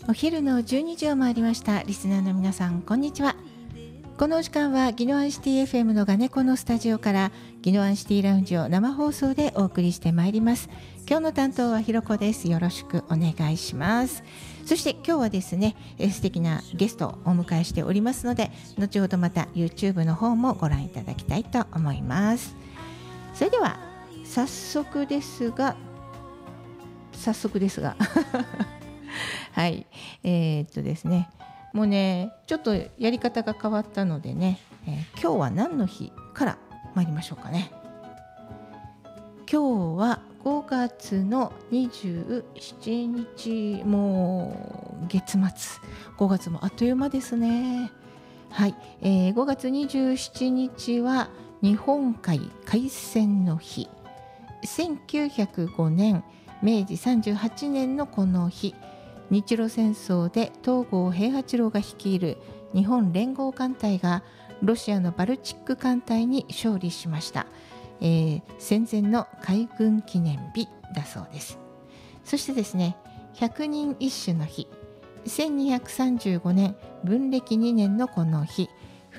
お昼の12時を回りました。リスナーの皆さん、こんにちは。このお時間はギノアンシティ FM のガネコのスタジオからギノアンシティラウンジを生放送でお送りしてまいります。今日の担当はひろこです。よろしくお願いします。そして今日はですね、素敵なゲストをお迎えしておりますので、後ほどまた YouTube の方もご覧いただきたいと思います。それでは早速ですがはい、ですね、もうねちょっとやり方が変わったのでね、今日は何の日から参りましょうかね。今日は5月の27日、もう月末、5月もあっという間ですね。はい、5月27日は日本海海戦の日。1905年明治38年のこの日、日露戦争で東郷平八郎が率いる日本連合艦隊がロシアのバルチック艦隊に勝利しました。戦前の海軍記念日だそうです。そしてですね、百人一首の日、1235年文暦2年のこの日、